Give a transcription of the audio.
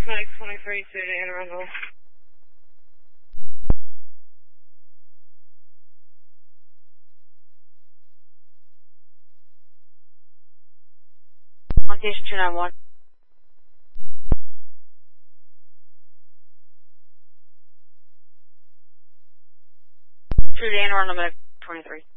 Medic 23 to Anne Arundel. On station 291. True to Anne Arundel, Medic 23.